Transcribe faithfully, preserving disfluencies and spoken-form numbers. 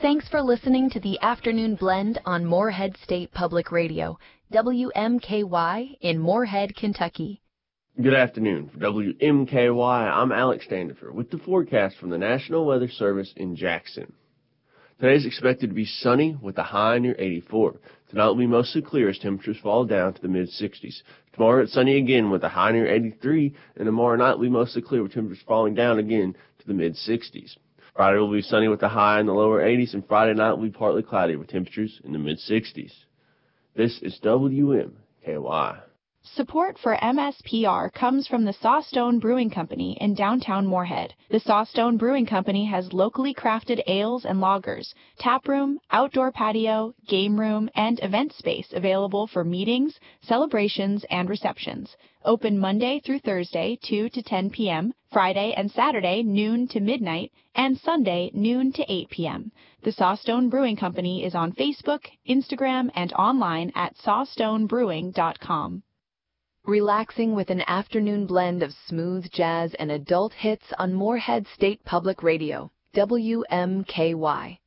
Thanks for listening to the Afternoon Blend on Moorhead State Public Radio, W M K Y in Moorhead, Kentucky. Good afternoon. For W M K Y, I'm Alex Standifer with the forecast from the National Weather Service in Jackson. Today is expected to be sunny with a high near eighty-four. Tonight will be mostly clear as temperatures fall down to the mid-sixties. Tomorrow it's sunny again with a high near eighty-three, and tomorrow night will be mostly clear with temperatures falling down again to the mid-sixties. Friday will be sunny with a high in the lower eighties, and Friday night will be partly cloudy with temperatures in the mid-sixties. This is W M K Y. Support for M S P R comes from the Sawstone Brewing Company in downtown Moorhead. The Sawstone Brewing Company has locally crafted ales and lagers, tap room, outdoor patio, game room, and event space available for meetings, celebrations, and receptions. Open Monday through Thursday, two to ten p.m., Friday and Saturday, noon to midnight, and Sunday, noon to eight p.m. The Sawstone Brewing Company is on Facebook, Instagram, and online at sawstone brewing dot com. Relaxing with an afternoon blend of smooth jazz and adult hits on Moorhead State Public Radio, W M K Y.